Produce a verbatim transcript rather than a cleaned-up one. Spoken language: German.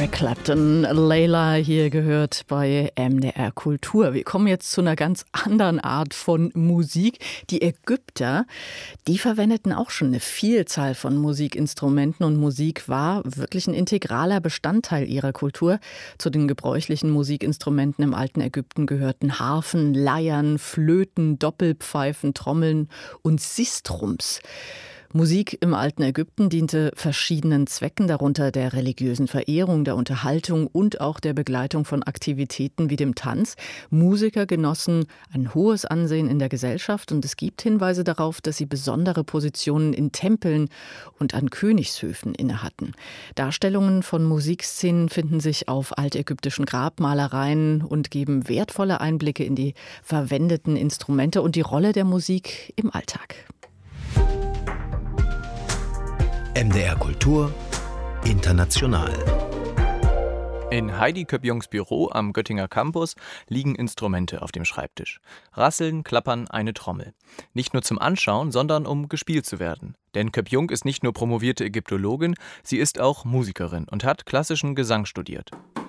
Eric Clapton, Layla hier gehört bei M D R Kultur. Wir kommen jetzt zu einer ganz anderen Art von Musik. Die Ägypter, die verwendeten auch schon eine Vielzahl von Musikinstrumenten und Musik war wirklich ein integraler Bestandteil ihrer Kultur. Zu den gebräuchlichen Musikinstrumenten im alten Ägypten gehörten Harfen, Leiern, Flöten, Doppelpfeifen, Trommeln und Sistrums. Musik im alten Ägypten diente verschiedenen Zwecken, darunter der religiösen Verehrung, der Unterhaltung und auch der Begleitung von Aktivitäten wie dem Tanz. Musiker genossen ein hohes Ansehen in der Gesellschaft und es gibt Hinweise darauf, dass sie besondere Positionen in Tempeln und an Königshöfen innehatten. Darstellungen von Musikszenen finden sich auf altägyptischen Grabmalereien und geben wertvolle Einblicke in die verwendeten Instrumente und die Rolle der Musik im Alltag. M D R Kultur International. In Heidi Köppjongs Büro am Göttinger Campus liegen Instrumente auf dem Schreibtisch. Rasseln, klappern, eine Trommel. Nicht nur zum Anschauen, sondern um gespielt zu werden. Denn Köppjong ist nicht nur promovierte Ägyptologin, sie ist auch Musikerin und hat klassischen Gesang studiert.